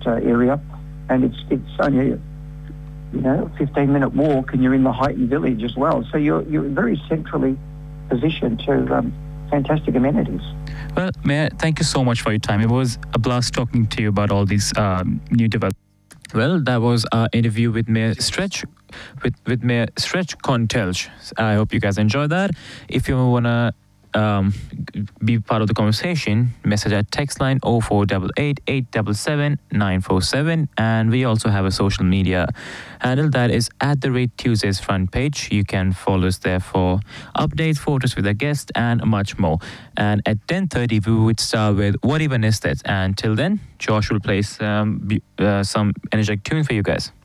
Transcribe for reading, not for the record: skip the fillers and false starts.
area, and it's only a 15-minute walk, and you're in the Highton Village as well. So you're very centrally positioned to fantastic amenities. Well, Mayor, thank you so much for your time. It was a blast talking to you about all these new developments. Well, that was our interview with Mayor Stretch, with Mayor Stretch Contelj. I hope you guys enjoyed that. If you want to be part of the conversation, message at text line 0488 877 947, and we also have a social media handle that is @Tuesdays front page. You can follow us there for updates, photos with our guests, and much more. And at 10:30 we would start with What Even Is That? And till then, Josh will play some energetic tune for you guys.